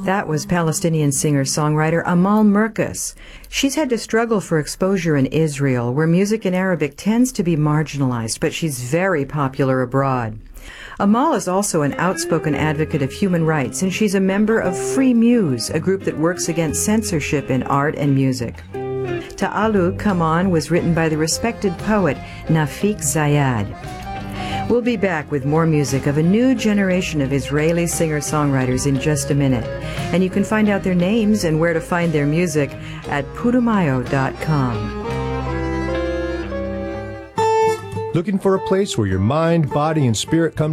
That was Palestinian singer-songwriter Amal Merkous. She's had to struggle for exposure in Israel, where music in Arabic tends to be marginalized, but she's very popular abroad. Amal is also an outspoken advocate of human rights, and she's a member of Free Muse, a group that works against censorship in art and music. Ta'alu, Come On, was written by the respected poet Nafik Zayad. We'll be back with more music of a new generation of Israeli singer-songwriters in just a minute. And you can find out their names and where to find their music at putumayo.com. Looking for a place where your mind, body, and spirit come